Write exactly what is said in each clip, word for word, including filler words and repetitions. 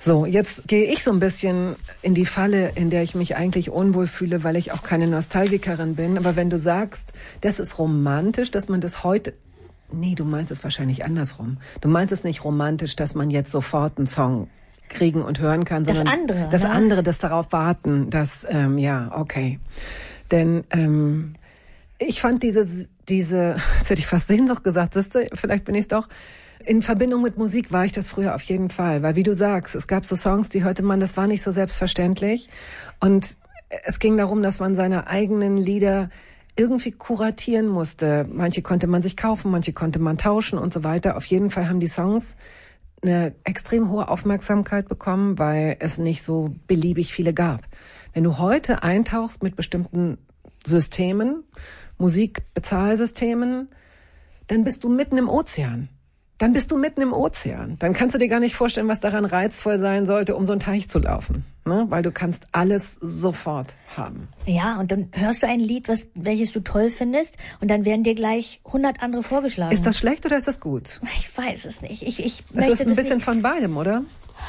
So, jetzt gehe ich so ein bisschen in die Falle, in der ich mich eigentlich unwohl fühle, weil ich auch keine Nostalgikerin bin. Aber wenn du sagst, das ist romantisch, dass man das heute... Nee, du meinst es wahrscheinlich andersrum. Du meinst es nicht romantisch, dass man jetzt sofort einen Song kriegen und hören kann, sondern das andere, das ne? andere, das darauf warten, dass, ähm, ja, okay. Denn ähm, ich fand diese, diese, jetzt hätte ich fast Sehnsucht gesagt, siehste, vielleicht bin ich es doch, in Verbindung mit Musik war ich das früher auf jeden Fall, weil wie du sagst, es gab so Songs, die hörte man, das war nicht so selbstverständlich und es ging darum, dass man seine eigenen Lieder irgendwie kuratieren musste. Manche konnte man sich kaufen, manche konnte man tauschen und so weiter. Auf jeden Fall haben die Songs eine extrem hohe Aufmerksamkeit bekommen, weil es nicht so beliebig viele gab. Wenn du heute eintauchst mit bestimmten Systemen, Musikbezahlsystemen, dann bist du mitten im Ozean. Dann bist du mitten im Ozean. Dann kannst du dir gar nicht vorstellen, was daran reizvoll sein sollte, um so einen Teich zu laufen. Ne? Weil du kannst alles sofort haben. Ja, und dann hörst du ein Lied, was, welches du toll findest, und dann werden dir gleich hundert andere vorgeschlagen. Ist das schlecht oder ist das gut? Ich weiß es nicht. Ich, ich das ist ein das bisschen nicht. Von beidem, oder?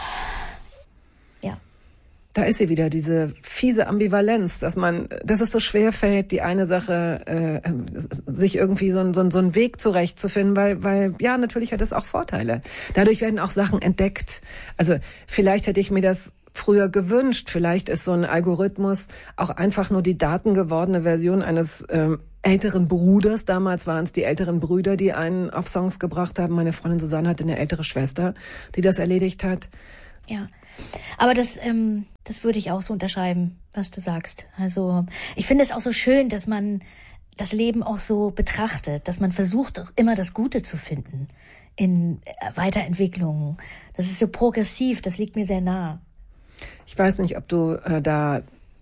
Ja. Da ist sie wieder, diese fiese Ambivalenz, dass man, dass es so schwer fällt, die eine Sache, äh, sich irgendwie so, ein, so, ein, so einen Weg zurechtzufinden, weil, weil, ja, natürlich hat es auch Vorteile. Dadurch werden auch Sachen entdeckt. Also, vielleicht hätte ich mir das früher gewünscht. Vielleicht ist so ein Algorithmus auch einfach nur die datengewordene Version eines, ähm, älteren Bruders. Damals waren es die älteren Brüder, die einen auf Songs gebracht haben. Meine Freundin Susanne hatte eine ältere Schwester, die das erledigt hat. Ja. Aber das, ähm, das würde ich auch so unterschreiben, was du sagst. Also ich finde es auch so schön, dass man das Leben auch so betrachtet, dass man versucht auch immer das Gute zu finden in Weiterentwicklungen. Das ist so progressiv, das liegt mir sehr nah. Ich weiß nicht, ob du äh, da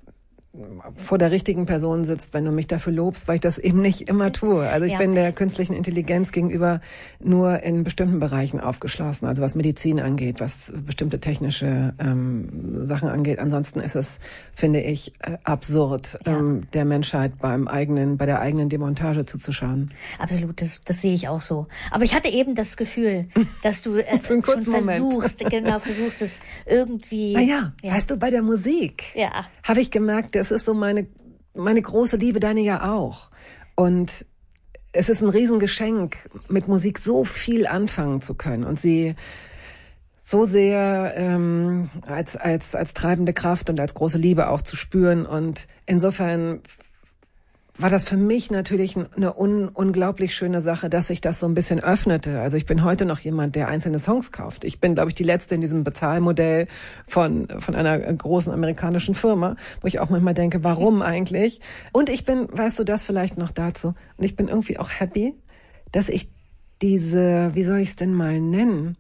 vor der richtigen Person sitzt, wenn du mich dafür lobst, weil ich das eben nicht immer tue. Also ich ja. bin der künstlichen Intelligenz gegenüber nur in bestimmten Bereichen aufgeschlossen, also was Medizin angeht, was bestimmte technische ähm, Sachen angeht. Ansonsten ist es, finde ich, äh, absurd, ja. ähm, der Menschheit beim eigenen, bei der eigenen Demontage zuzuschauen. Absolut, das, das sehe ich auch so. Aber ich hatte eben das Gefühl, dass du äh, Für einen schon kurzen versuchst, Moment. genau, versuchst es irgendwie. Naja, ja. weißt du, bei der Musik ja. habe ich gemerkt, das ist so meine, meine große Liebe, deine ja auch. Und es ist ein Riesengeschenk, mit Musik so viel anfangen zu können und sie so sehr ähm, als, als, als treibende Kraft und als große Liebe auch zu spüren. Und insofern war das für mich natürlich eine un- unglaublich schöne Sache, dass sich das so ein bisschen öffnete. Also ich bin heute noch jemand, der einzelne Songs kauft. Ich bin, glaube ich, die Letzte in diesem Bezahlmodell von von einer großen amerikanischen Firma, wo ich auch manchmal denke, warum eigentlich? Und ich bin, weißt du, das vielleicht noch dazu, und ich bin irgendwie auch happy, dass ich diese, wie soll ich es denn mal nennen?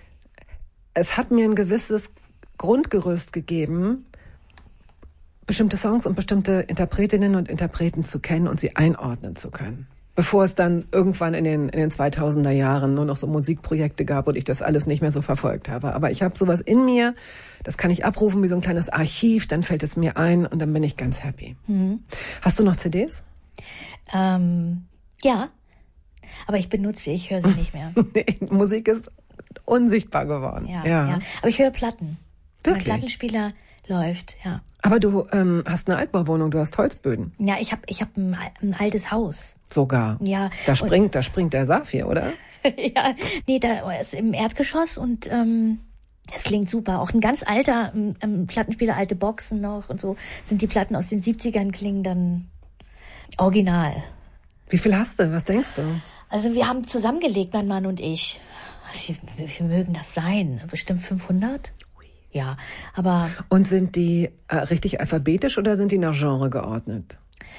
Es hat mir ein gewisses Grundgerüst gegeben, bestimmte Songs und bestimmte Interpretinnen und Interpreten zu kennen und sie einordnen zu können. Bevor es dann irgendwann in den, in den zweitausender Jahren nur noch so Musikprojekte gab und ich das alles nicht mehr so verfolgt habe. Aber ich habe sowas in mir, das kann ich abrufen wie so ein kleines Archiv, dann fällt es mir ein und dann bin ich ganz happy. Mhm. Hast du noch C Ds? Ähm, ja, aber ich benutze, ich höre sie nicht mehr. Nee, Musik ist unsichtbar geworden. Ja, ja. ja. Aber ich höre Platten. Wirklich? Mein Plattenspieler läuft, ja. Aber du ähm, hast eine Altbauwohnung, du hast Holzböden. Ja, ich habe ich hab ein, ein altes Haus. Sogar? Ja. Da springt, und, da springt der Saphir, oder? Ja, nee, da ist im Erdgeschoss und ähm, das klingt super. Auch ein ganz alter ähm, ähm, Plattenspieler, alte Boxen noch und so. Sind die Platten aus den siebzigern, klingen dann original. Wie viel hast du? Was denkst du? Also wir haben zusammengelegt, mein Mann und ich. Wie, wie viel mögen das sein? Bestimmt fünfhundert? Ja, aber... Und sind die äh, richtig alphabetisch oder sind die nach Genre geordnet?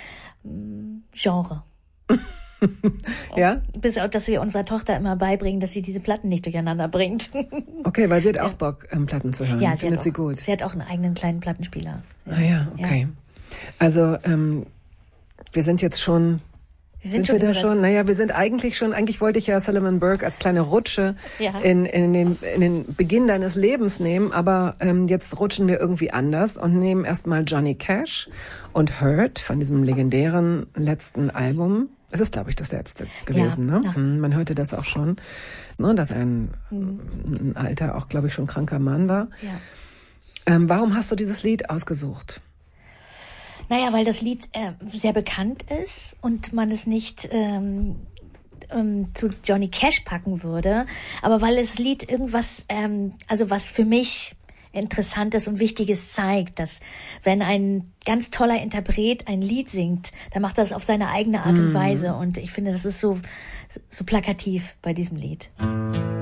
Genre. Ja? Bis auch, dass wir unserer Tochter immer beibringen, dass sie diese Platten nicht durcheinander bringt. Okay, weil sie hat auch Bock, ähm, Platten zu hören. Ja, sie Findet hat auch, sie gut. Sie hat auch einen eigenen kleinen Plattenspieler. Ah ja, okay. Ja. Also, ähm, wir sind jetzt schon... Wir sind, sind schon wir da schon? Naja, wir sind eigentlich schon, eigentlich wollte ich ja Solomon Burke als kleine Rutsche ja. in, in, den, in den Beginn deines Lebens nehmen, aber ähm, jetzt rutschen wir irgendwie anders und nehmen erstmal Johnny Cash und Hurt von diesem legendären letzten Album. Es ist, glaube ich, das letzte gewesen. Ja, ne? Man hörte das auch schon, ne, dass ein, mhm. ein alter, auch glaube ich schon kranker Mann war. Ja. Ähm, warum hast du dieses Lied ausgesucht? Naja, weil das Lied äh, sehr bekannt ist und man es nicht ähm, ähm, zu Johnny Cash packen würde, aber weil das Lied irgendwas, ähm, also was für mich Interessantes und Wichtiges zeigt, dass wenn ein ganz toller Interpret ein Lied singt, dann macht er das auf seine eigene Art und Weise. Und ich finde, das ist so, so plakativ bei diesem Lied.